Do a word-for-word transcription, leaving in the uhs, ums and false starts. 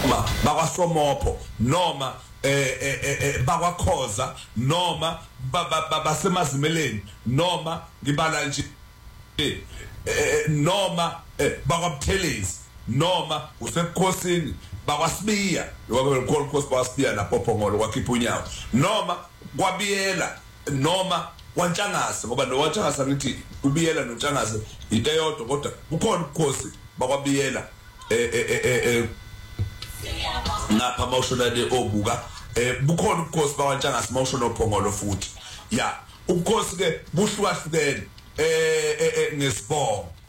noma bakwaSomopo noma eh eh bakwakhoza noma basemazimeleni noma ngibala nje noma bakwabuthelezi noma usebukhosini bakwasibiya ngoba lokho khosi bakwasibiya naPophongolo kwakhipha unyawo noma kwabiyela noma waNtshangase ngoba lo waNtshangase ngithi ubiyela noNtshangase into eyodwa kodwa kukhona ubukhosi bakwabiyela eh eh eh ngapha mawushona le obuka eh bukhona ubukhosi bakwaNtshangase mawushona oPhongolo futhi ya ubukhosi ke buhlukahlukene eh ngesibongo